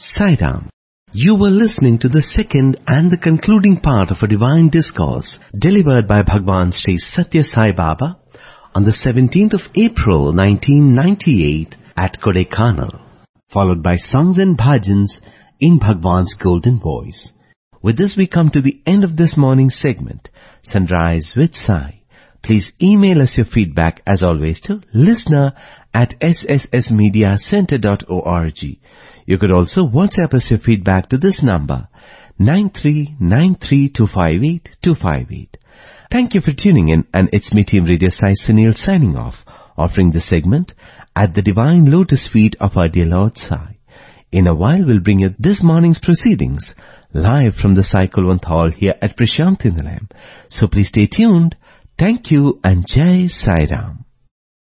Sai Ram. You were listening to the second and the concluding part of a divine discourse delivered by Bhagwan Sri Satya Sai Baba on the 17th of April 1998 at Kodaikanal, followed by songs and bhajans in Bhagwan's golden voice. With this we come to the end of this morning's segment, Sunrise with Sai. Please email us your feedback as always to listener@sssmediacenter.org. You could also WhatsApp us your feedback to this number, 9393258258. Thank you for tuning in, and it's me, Team Radio Sai Sunil, signing off, offering the segment At the Divine Lotus Feet of Our Dear Lord Sai. In a while we'll bring you this morning's proceedings, live from the Sai Kulwant Hall here at Prashanthi Nilayam. So please stay tuned. Thank you and Jai Sai Ram.